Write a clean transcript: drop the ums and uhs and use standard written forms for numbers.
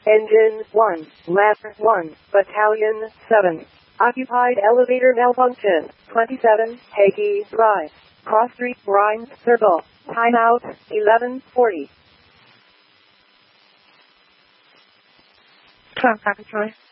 Engine 1, lap 1, Battalion 7. Occupied elevator malfunction. 27, Hakey Drive. Cross Street, Grimes Circle. Timeout, 11:40. 12, copy, Troy.